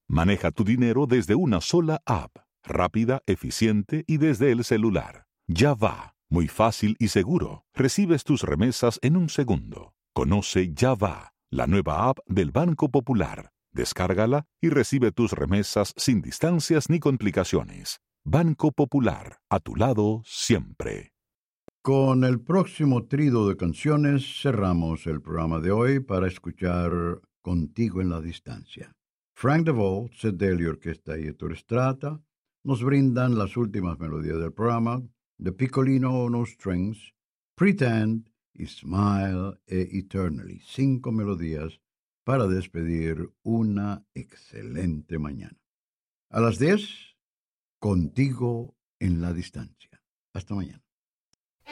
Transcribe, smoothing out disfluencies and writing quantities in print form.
Maneja tu dinero desde una sola app, rápida, eficiente y desde el celular. Ya va, muy fácil y seguro. Recibes tus remesas en un segundo. Conoce Ya va, la nueva app del Banco Popular. Descárgala y recibe tus remesas sin distancias ni complicaciones. Banco Popular, a tu lado siempre. Con el próximo trido de canciones cerramos el programa de hoy para escuchar Contigo en la Distancia. Frank DeVol, Seth Daly Orquesta y Ettore Strata nos brindan las últimas melodías del programa, The Piccolino No Strings, Pretend y Smile e Eternally. 5 melodías para despedir una excelente mañana. A las 10, Contigo en la Distancia. Hasta mañana.